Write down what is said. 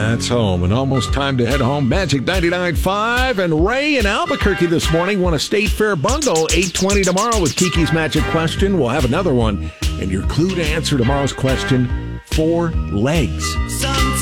That's home, and almost time to head home. Magic 99.5 and Ray in Albuquerque this morning won a State Fair bundle. 8:20 tomorrow with Kiki's Magic Question. We'll have another one, and your clue to answer tomorrow's question: 4 legs.